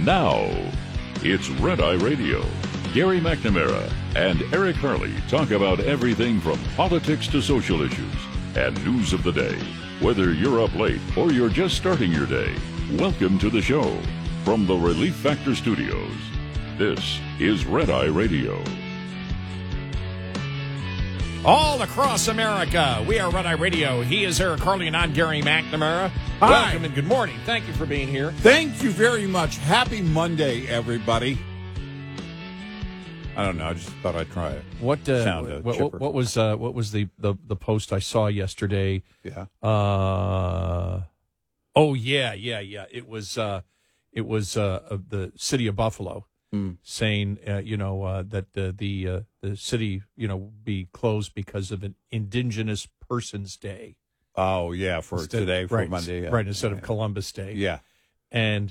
Now, it's Red Eye Radio. Gary McNamara and Eric Harley talk about everything from politics to social issues and news of the day. Whether you're up late or you're just starting your day, welcome to the show. From the Relief Factor Studios, this is Red Eye Radio. All across America, we are Red Eye Radio. He is Eric Harley and I'm Gary McNamara. Hi. Welcome and good morning. Thank you for being here. Thank you very much. Happy Monday, everybody. I don't know. I just thought I'd try it. What was the post I saw yesterday? Yeah. It was the city of Buffalo saying that the city be closed because of an Indigenous Persons Day. Oh yeah, for Monday, yeah. Right, instead of Columbus Day. Yeah, and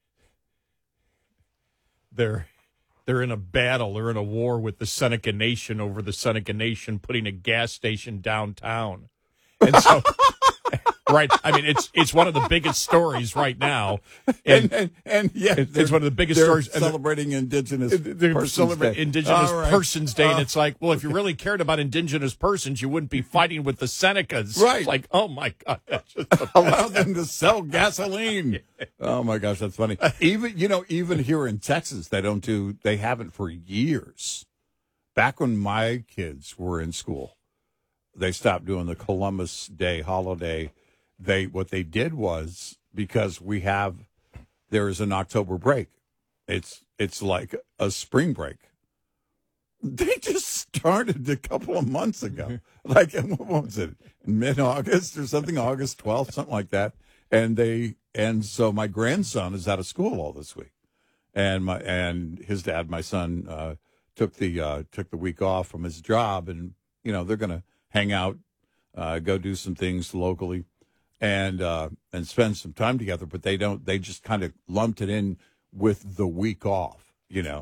they're in a battle. They're in a war with the Seneca Nation over the Seneca Nation putting a gas station downtown, and so. Right. I mean, it's one of the biggest stories right now. And yeah, it's one of the biggest stories. Celebrating Indigenous Persons Day. Indigenous Persons Day. And it's like, well, if you really cared about Indigenous persons, you wouldn't be fighting with the Senecas. Right. It's like, oh, my God. That's just allow them to sell gasoline. Oh, my gosh, that's funny. Even here in Texas, they haven't for years. Back when my kids were in school, they stopped doing the Columbus Day holiday. What they did was, because there is an October break. It's like a spring break. They just started a couple of months ago. Like, what was it? Mid-August or something, August 12th, something like that. And so my grandson is out of school all this week. And his dad, my son, took the week off from his job, and they're going to hang out, go do some things locally. And spend some time together, but they just kind of lumped it in with the week off,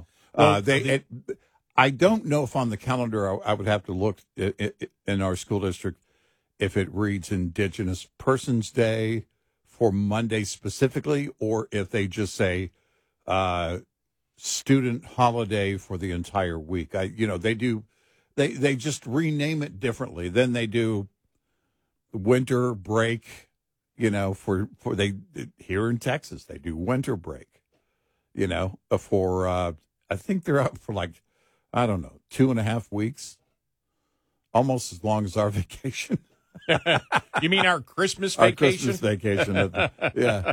I don't know if on the calendar I would have to look in our school district if it reads Indigenous Persons Day for Monday specifically, or if they just say student holiday for the entire week. They just rename it differently. Then they do winter break. For here in Texas, they do winter break, for, I think they're out for 2.5 weeks, almost as long as our vacation. You mean our Christmas vacation? Our Christmas vacation. Yeah.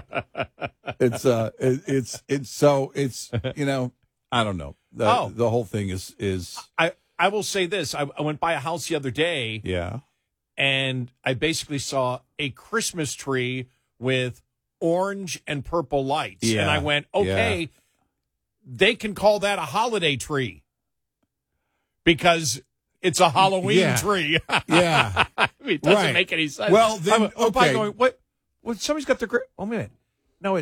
I don't know. The whole thing is. I will say this. I went by a house the other day. Yeah. And I basically saw a Christmas tree with orange and purple lights. Yeah, and I went, okay, they can call that a holiday tree because it's a Halloween tree. Yeah. I mean, it doesn't make any sense. Well, then, okay. Going, what? Well, somebody's got the oh, minute. No,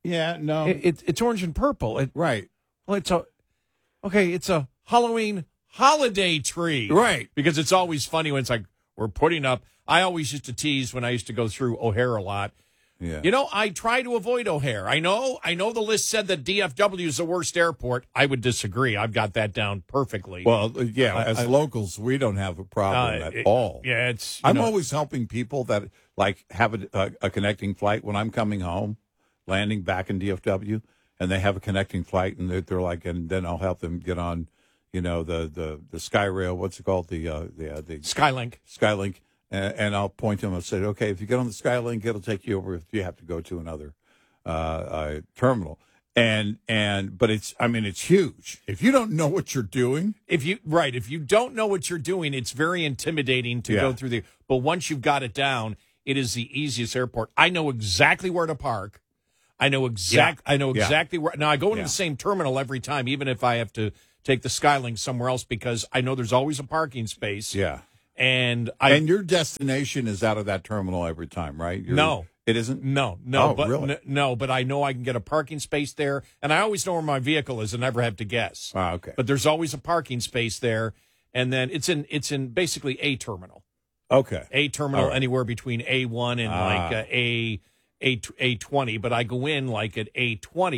it's orange and purple. Right. Well, it's a Halloween holiday tree. Right. Because it's always funny when it's like, we're putting up. I always used to tease when I used to go through O'Hare a lot. Yeah. I try to avoid O'Hare. I know the list said that DFW is the worst airport. I would disagree. I've got that down perfectly. Well, as locals, we don't have a problem at all. Yeah, I'm always helping people that have a connecting flight when I'm coming home, landing back in DFW, and they have a connecting flight, and they're like, and then I'll help them get on. The SkyRail, what's it called? The Skylink. Skylink. And I'll point to them and say, okay, if you get on the Skylink, it'll take you over if you have to go to another terminal. But it's huge. If you don't know what you're doing. If you don't know what you're doing, it's very intimidating to go through but once you've got it down, it is the easiest airport. I know exactly where to park. I know exactly where. Now I go into the same terminal every time, even if I have to take the Skylink somewhere else, because I know there's always a parking space. Yeah. And your destination is out of that terminal every time, right? No. It isn't? No. Oh, but, really? No, but I know I can get a parking space there, and I always know where my vehicle is and never have to guess. Ah, okay. But there's always a parking space there, and then it's in basically a terminal. Okay. A terminal anywhere between A1 and A20, but I go in like at A20,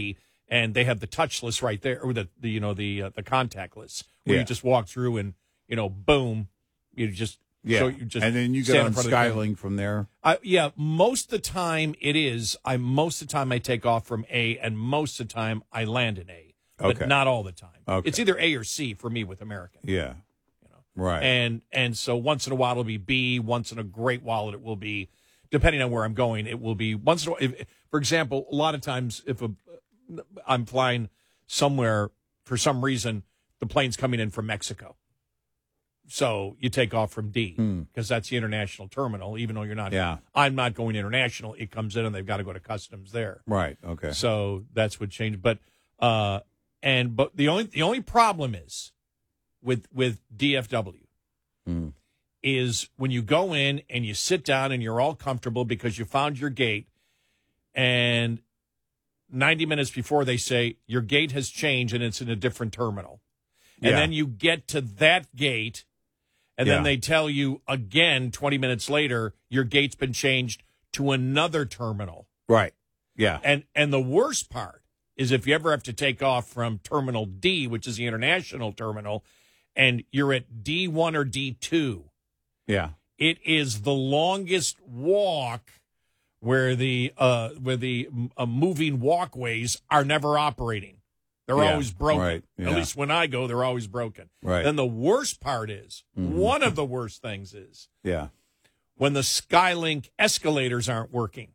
and they have the touchless right there, or the contactless, where you just walk through and boom, you just and then you get on Skylink from there. Most of the time it is. Most of the time I take off from A, and most of the time I land in A, but not all the time. Okay. It's either A or C for me with American. Yeah, right. And so once in a while it'll be B. Once in a great while it will be, depending on where I'm going, it will be once in a while. For example, a lot of times if I'm flying somewhere for some reason, the plane's coming in from Mexico. So you take off from D because that's the international terminal, even though you're not. Yeah. I'm not going international. It comes in and they've got to go to customs there. Right. Okay. So that's what changed. But the only problem is with DFW is when you go in and you sit down and you're all comfortable because you found your gate, and 90 minutes before they say your gate has changed and it's in a different terminal. And then you get to that gate, and then they tell you again 20 minutes later, your gate's been changed to another terminal. Right. Yeah. And the worst part is if you ever have to take off from Terminal D, which is the international terminal, and you're at D1 or D2. Yeah. It is the longest walk where the moving walkways are never operating. They're always broken. Right. Yeah. At least when I go, they're always broken. Right. Then the worst part is, one of the worst things is, when the Skylink escalators aren't working.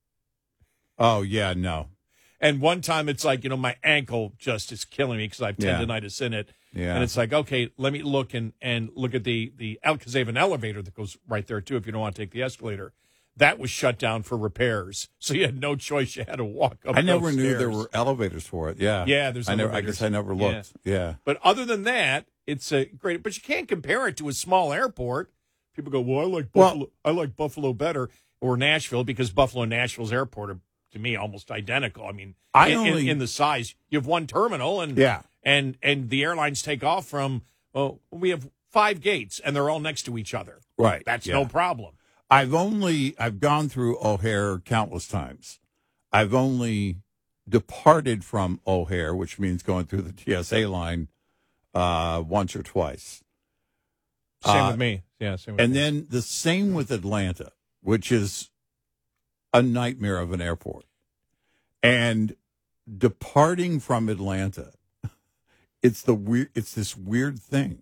Oh, yeah, no. And one time it's like, my ankle just is killing me because I have tendinitis in it. Yeah. And it's like, okay, let me look and look at the because they have an elevator that goes right there, too, if you don't want to take the escalator. That was shut down for repairs, so you had no choice. You had to walk up. I never those knew stairs. there were elevators for it. Yeah, yeah. There's elevators. I guess I never looked. Yeah. But other than that, it's a great. But you can't compare it to a small airport. People go, well, I like Buffalo. I like Buffalo better, or Nashville, because Buffalo and Nashville's airport are, to me, almost identical. I mean, in the size, you have one terminal, and and the airlines take off from. Well, we have 5 gates, and they're all next to each other. Right. That's no problem. I've gone through O'Hare countless times. I've only departed from O'Hare, which means going through the TSA line, once or twice. Same with me. Yeah, same with me. And then the same with Atlanta, which is a nightmare of an airport. And departing from Atlanta, it's this weird thing.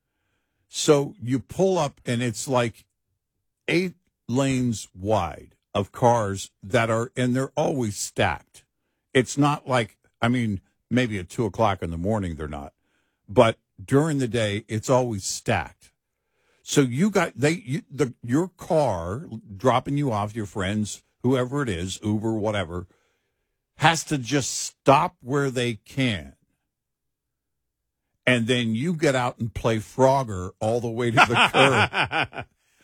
So you pull up and it's like 8 lanes wide of cars and they're always stacked. It's not like, maybe at 2:00 in the morning they're not, but during the day it's always stacked. So you got your car dropping you off, your friends, whoever it is, Uber, whatever, has to just stop where they can. And then you get out and play Frogger all the way to the curb.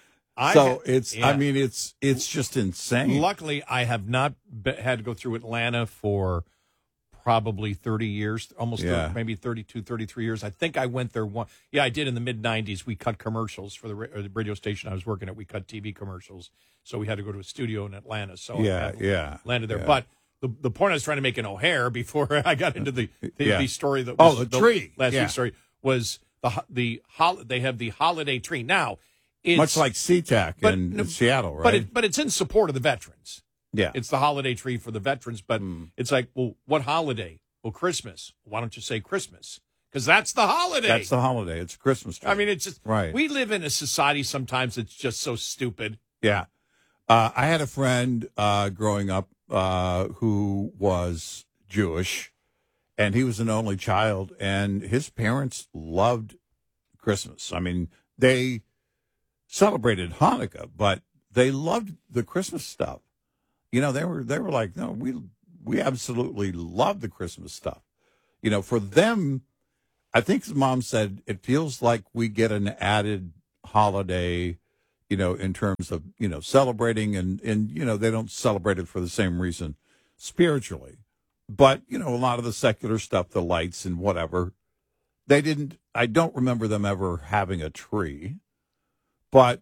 It's just insane. Luckily, I have not had to go through Atlanta for probably 30 years, maybe 32, 33 years. I think I went there one. Yeah, I did in the mid-'90s. We cut commercials for the radio station I was working at. We cut TV commercials. So we had to go to a studio in Atlanta. So I landed there. Yeah. But the point I was trying to make in O'Hare before I got into the story that was the tree last week's story was they have the holiday tree. Now, it's much like SeaTac in Seattle, right? But it's in support of the veterans. Yeah. It's the holiday tree for the veterans, but it's like, well, what holiday? Well, Christmas. Why don't you say Christmas? Because that's the holiday. That's the holiday. It's Christmas tree. It's just, we live in a society sometimes that's just so stupid. Yeah. I had a friend growing up who was Jewish, and he was an only child, and his parents loved Christmas. They celebrated Hanukkah, but they loved the Christmas stuff. They were like, no, we absolutely love the Christmas stuff. For them, I think his mom said it feels like we get an added holiday, in terms of, celebrating and they don't celebrate it for the same reason spiritually. But, a lot of the secular stuff, the lights and whatever, I don't remember them ever having a tree, but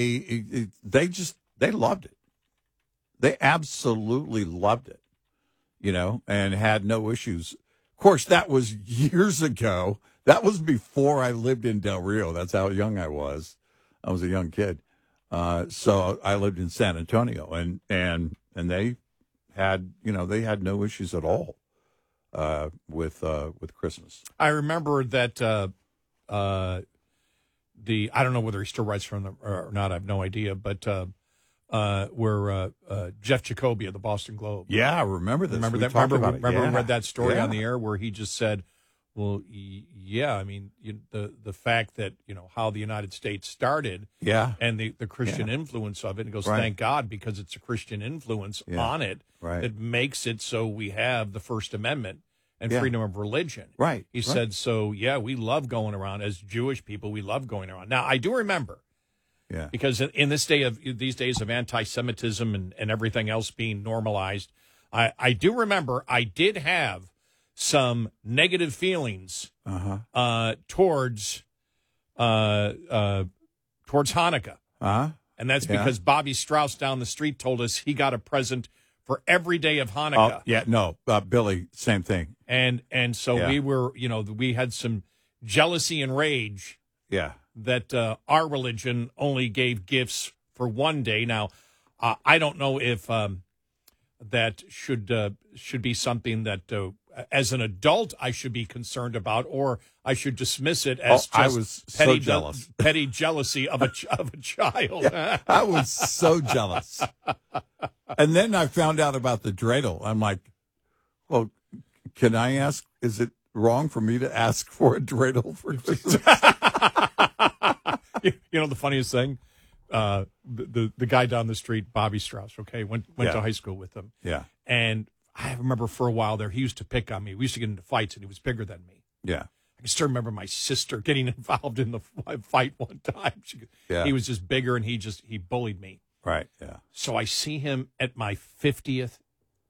they loved it. They absolutely loved it. and had no issues. Of course, that was years ago. That was before I lived in Del Rio. That's how young I was. I was a young kid. So I lived in San Antonio, and they had, they had no issues at all with Christmas. I remember that I don't know whether he still writes from them or not. I have no idea, but where Jeff Jacoby of the Boston Globe. Yeah, I remember this. Remember we read that story on the air where he just said, well, yeah, I mean, the fact that, how the United States started and the Christian influence of it, and he goes, thank God, because it's a Christian influence on it that makes it so we have the First Amendment and freedom of religion. Right. He said, so, we love going around. As Jewish people, we love going around. Now, I do remember, because in these days of anti-Semitism and everything else being normalized, I do remember I did have some negative feelings towards Hanukkah. And that's because Bobby Strauss down the street told us he got a present for every day of Hanukkah. Oh, yeah, no, Billy, same thing. And so we were, we had some jealousy and rage that our religion only gave gifts for one day. Now, I don't know if that should be something that as an adult I should be concerned about, or I should dismiss it as I was petty, so jealous. Petty jealousy of a child. Yeah, I was so jealous. And then I found out about the dreidel. I'm like, well, can I ask, is it wrong for me to ask for a dreidel for Christmas? The funniest thing, the guy down the street, Bobby Strauss, went to high school with him. Yeah. And I remember for a while there, he used to pick on me. We used to get into fights, and he was bigger than me. Yeah. I can still remember my sister getting involved in the fight one time. He was just bigger, and he bullied me. Right, yeah. So I see him at my 50th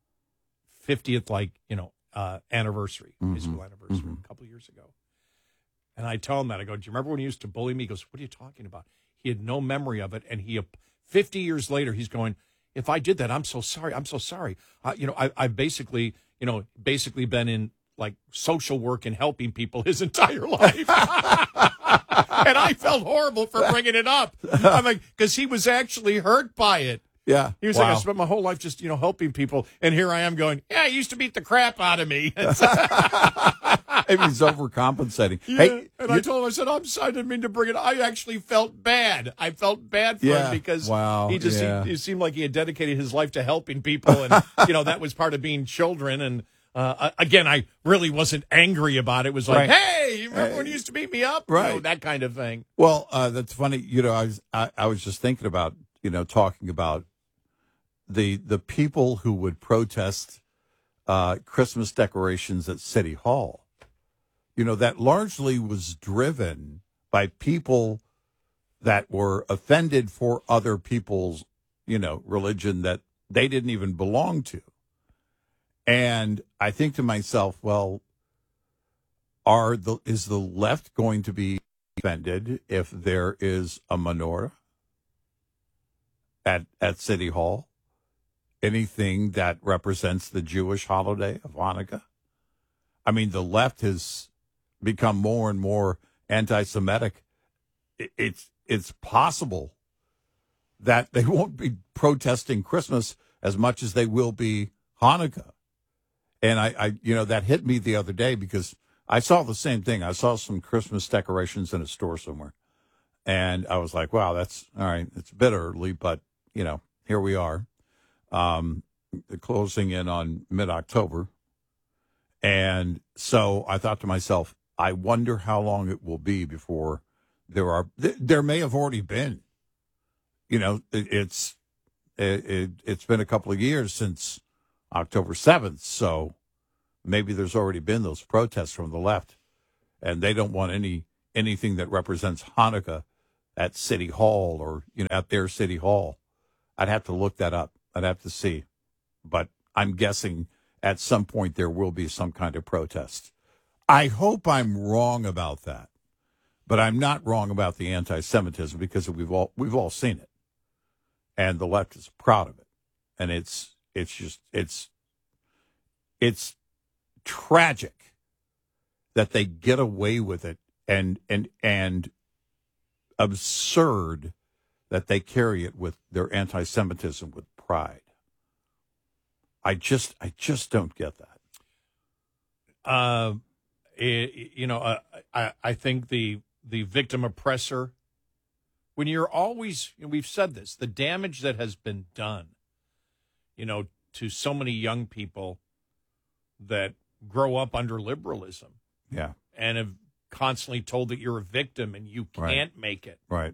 anniversary, high school anniversary, a couple of years ago. And I tell him that. I go, do you remember when he used to bully me? He goes, what are you talking about? He had no memory of it. And 50 years later, he's going, if I did that, I'm so sorry. I'm so sorry. I've basically been in like social work and helping people his entire life. And I felt horrible for bringing it up. I'm like, because he was actually hurt by it. Yeah. He was like, I spent my whole life just, helping people. And here I am going, he used to beat the crap out of me. Maybe he's overcompensating. Yeah. Hey, I told him, I said, I didn't mean to bring it. I actually felt bad. I felt bad for him because he seemed like he had dedicated his life to helping people. And, that was part of being children. And, again, I really wasn't angry about it. It was like, hey, you remember when you used to beat me up? Right. That kind of thing. Well, that's funny. I was just thinking about, talking about the people who would protest Christmas decorations at City Hall. That largely was driven by people that were offended for other people's, religion that they didn't even belong to. And I think to myself, well, is the left going to be offended if there is a menorah at City Hall? Anything that represents the Jewish holiday of Hanukkah? I mean, the left has become more and more anti-Semitic. It's possible that they won't be protesting Christmas as much as they will be Hanukkah. And I that hit me the other day because I saw the same thing. I saw some Christmas decorations in a store somewhere. And I was like, wow, that's all right. It's a bit early, but, here we are. Closing in on mid-October. And so I thought to myself, I wonder how long it will be before there may have already been, it's been a couple of years since October 7th. So maybe there's already been those protests from the left and they don't want anything that represents Hanukkah at City Hall or, at their City Hall. I'd have to look that up. I'd have to see. But I'm guessing at some point there will be some kind of protest. I hope I'm wrong about that. But I'm not wrong about the anti-Semitism because we've all seen it. And the left is proud of it. And it's it's tragic that they get away with it, and absurd that they carry it with their anti-Semitism with pride. I just don't get that. I think the victim oppressor, when you're always, we've said this, the damage that has been done, to so many young people that grow up under liberalism. Yeah. And have constantly told that you're a victim and you can't make it. Right.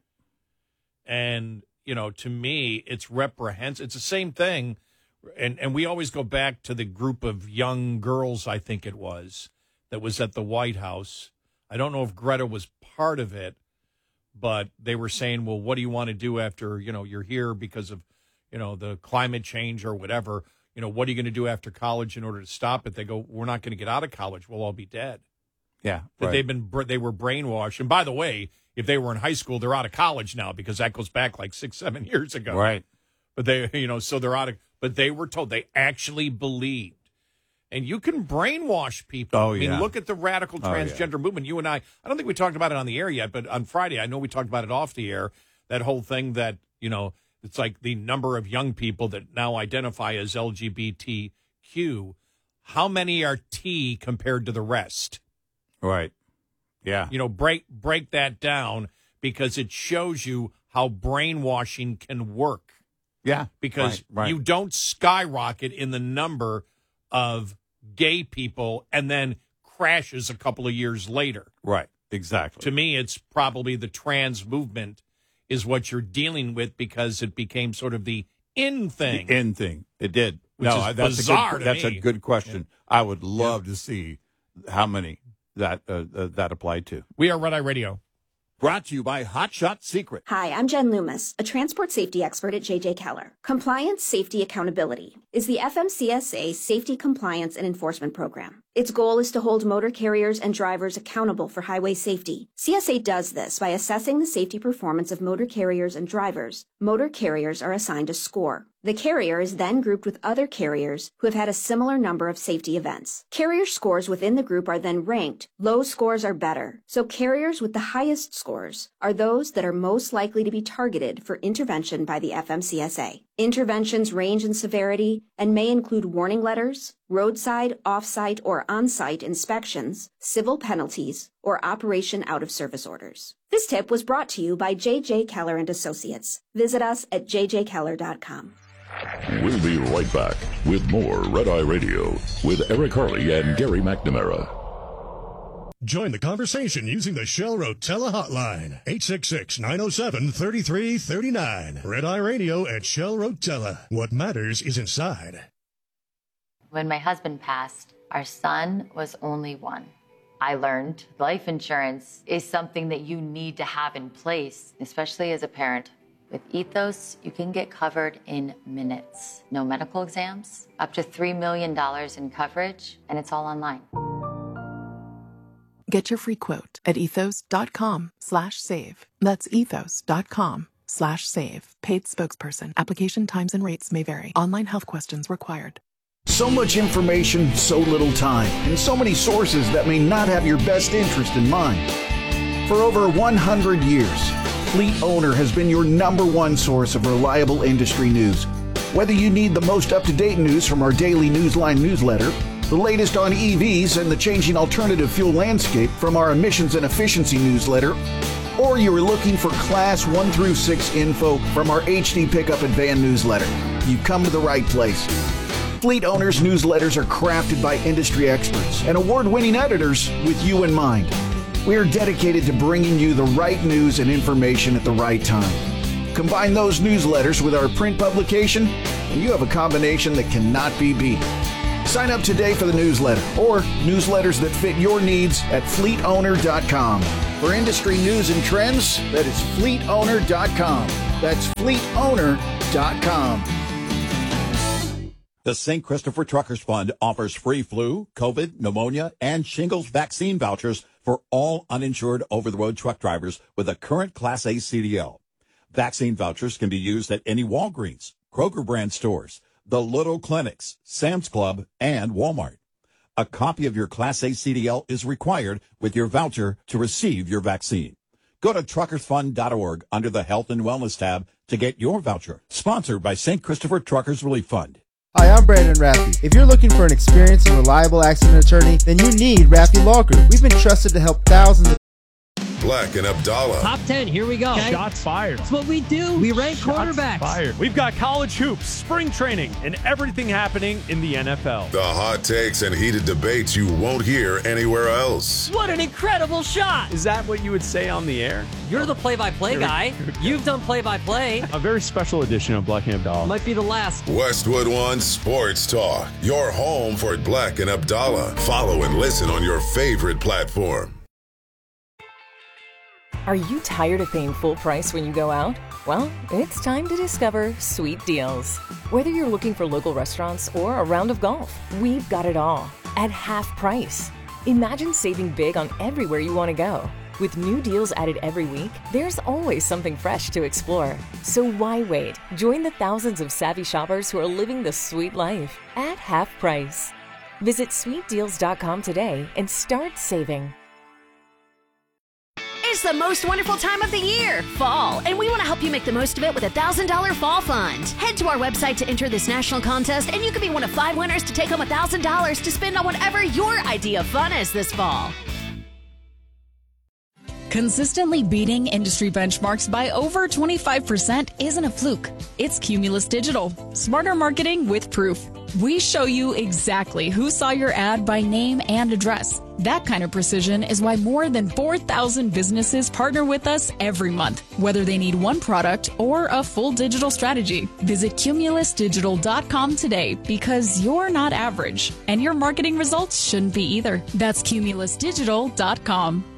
And, to me, it's reprehensible. It's the same thing. And we always go back to the group of young girls, I think it was, that was at the White House. I don't know if Greta was part of it, but they were saying, well, what do you want to do after, you're here because of, the climate change or whatever? What are you going to do after college in order to stop it? They go, we're not going to get out of college. We'll all be dead. Yeah. That they were brainwashed. And by the way, if they were in high school, they're out of college now because that goes back like 6-7 years ago. Right. But they, so they're out of, but they were told, they actually believed. And you can brainwash people. Oh, I mean, look at the radical transgender movement. You and I don't think we talked about it on the air yet, but on Friday, I know we talked about it off the air, that whole thing that, it's like the number of young people that now identify as LGBTQ. How many are T compared to the rest? Right. Yeah. Break that down, because it shows you how brainwashing can work. Yeah. Because you don't skyrocket in the number of gay people and then crashes a couple of years later. Right. Exactly. To me, it's probably the trans movement is what you're dealing with, because it became sort of the in thing. The in thing. It did. That's bizarre. That's a good question. Yeah. I would love to see how many that applied to. We are Red Eye Radio. Brought to you by Hot Shot Secret. Hi, I'm Jen Loomis, a transport safety expert at JJ Keller. Compliance, Safety, Accountability is the FMCSA Safety, Compliance, and Enforcement Program. Its goal is to hold motor carriers and drivers accountable for highway safety. CSA does this by assessing the safety performance of motor carriers and drivers. Motor carriers are assigned a score. The carrier is then grouped with other carriers who have had a similar number of safety events. Carrier scores within the group are then ranked. Low scores are better. So carriers with the highest scores are those that are most likely to be targeted for intervention by the FMCSA. Interventions range in severity and may include warning letters, roadside, off-site, or on-site inspections, civil penalties, or operation out-of-service orders. This tip was brought to you by J.J. Keller & Associates. Visit us at jjkeller.com. We'll be right back with more Red Eye Radio with Eric Harley and Gary McNamara. Join the conversation using the Shell Rotella hotline, 866-907-3339. Red Eye Radio at Shell Rotella. What matters is inside. When my husband passed, our son was only 1. I learned life insurance is something that you need to have in place, especially as a parent. With Ethos, you can get covered in minutes. No medical exams, up to $3 million in coverage, and it's all online. Get your free quote at ethos.com/save. That's ethos.com/save. Paid spokesperson. Application times and rates may vary. Online health questions required. So much information, so little time, and so many sources that may not have your best interest in mind. For over 100 years, Fleet Owner has been your #1 source of reliable industry news. Whether you need the most up-to-date news from our daily Newsline newsletter, the latest on EVs and the changing alternative fuel landscape from our emissions and efficiency newsletter, or you are looking for Class 1 through 6 info from our HD Pickup and Van newsletter, you've come to the right place. Fleet Owners newsletters are crafted by industry experts and award-winning editors with you in mind. We are dedicated to bringing you the right news and information at the right time. Combine those newsletters with our print publication, and you have a combination that cannot be beat. Sign up today for the newsletter or newsletters that fit your needs at fleetowner.com. For industry news and trends, that is fleetowner.com. That's fleetowner.com. The St. Christopher Truckers Fund offers free flu, COVID, pneumonia, and shingles vaccine vouchers for all uninsured over-the-road truck drivers with a current Class A CDL. Vaccine vouchers can be used at any Walgreens, Kroger brand stores, the Little Clinics, Sam's Club, and Walmart. A copy of your Class A CDL is required with your voucher to receive your vaccine. Go to truckersfund.org under the Health and Wellness tab to get your voucher. Sponsored by St. Christopher Truckers Relief Fund. Hi, I'm Brandon Raffi. If you're looking for an experienced and reliable accident attorney, then you need Raffi Law Group. We've been trusted to help thousands of Black and Abdallah. Top 10, here we go. Okay. Shots fired. That's what we do. We rank quarterbacks. Fired. We've got college hoops, spring training, and everything happening in the NFL. The hot takes and heated debates you won't hear anywhere else. What an incredible shot. Is that what you would say on the air? You're the play-by-play guy. You've done play-by-play. A very special edition of Black and Abdallah. Might be the last. Westwood One Sports Talk. Your home for Black and Abdallah. Follow and listen on your favorite platform. Are you tired of paying full price when you go out? Well, it's time to discover Sweet Deals. Whether you're looking for local restaurants or a round of golf, we've got it all at half price. Imagine saving big on everywhere you want to go. With new deals added every week, there's always something fresh to explore. So why wait? Join the thousands of savvy shoppers who are living the sweet life at half price. Visit sweetdeals.com today and start saving. It's the most wonderful time of the year, fall, and we want to help you make the most of it with a $1,000 fall fund. Head to our website to enter this national contest, and you could be one of 5 winners to take home $1,000 to spend on whatever your idea of fun is this fall. Consistently beating industry benchmarks by over 25% isn't a fluke. It's Cumulus Digital. Smarter marketing with proof. We show you exactly who saw your ad by name and address. That kind of precision is why more than 4,000 businesses partner with us every month, whether they need one product or a full digital strategy. Visit cumulusdigital.com today because you're not average, and your marketing results shouldn't be either. That's cumulusdigital.com.